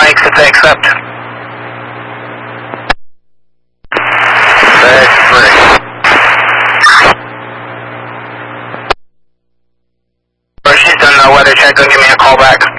bikes if they accept. That's free. Or she's done the weather check, then give me a call back.